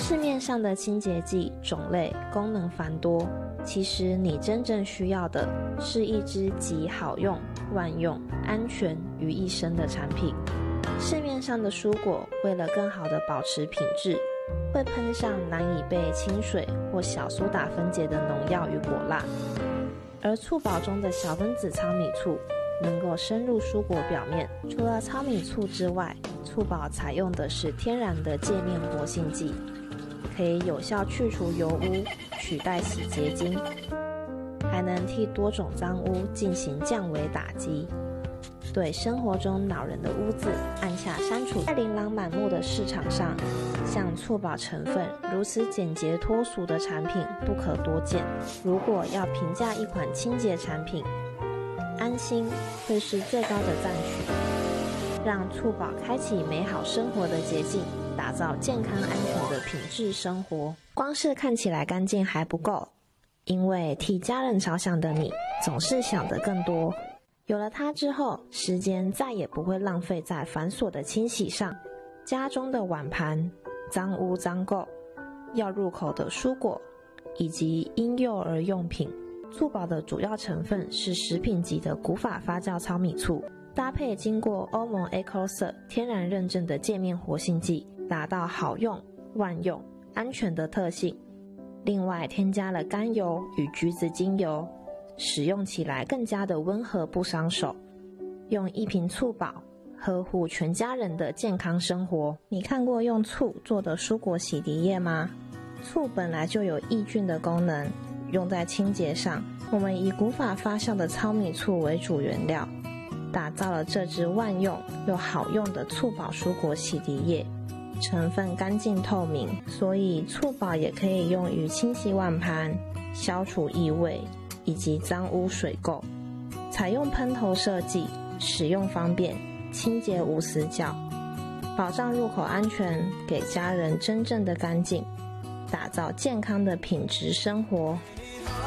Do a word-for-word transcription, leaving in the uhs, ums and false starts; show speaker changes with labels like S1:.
S1: 市面上的清洁剂种类功能繁多，其实你真正需要的是一支集好用、万用、安全于一身的产品。市面上的蔬果为了更好的保持品质，会喷上难以被清水或小苏打分解的农药与果蜡，而醋宝中的小分子糙米醋能够深入蔬果表面。除了糙米醋之外，醋宝采用的是天然的界面活性剂，可以有效去除油污，取代洗洁精，还能替多种脏污进行降维打击，对生活中恼人的污渍按下删除。在琳琅满目的市场上，像醋宝成分如此简洁脱俗的产品不可多见。如果要评价一款清洁产品，安心会是最高的赞许。让醋宝开启美好生活的捷径，打造健康安全的品质生活。光是看起来干净还不够，因为替家人着想的你总是想得更多。有了它之后，时间再也不会浪费在繁琐的清洗上。家中的碗盘、脏污脏垢、要入口的蔬果以及婴幼儿用品，醋宝的主要成分是食品级的古法发酵糙米醋，搭配经过欧盟 EcoCert 天然认证的界面活性剂，达到好用、万用、安全的特性。另外添加了甘油与橘子精油，使用起来更加的温和不伤手。用一瓶醋宝呵护全家人的健康生活。你看过用醋做的蔬果洗涤液吗？醋本来就有抑菌的功能，用在清洁上，我们以古法发酵的糙米醋为主原料，打造了这支万用又好用的醋宝蔬果洗涤液，成分干净透明，所以醋宝也可以用于清洗碗盘、消除异味以及脏污水垢。采用喷头设计，使用方便，清洁无死角，保障入口安全，给家人真正的干净，打造健康的品质生活。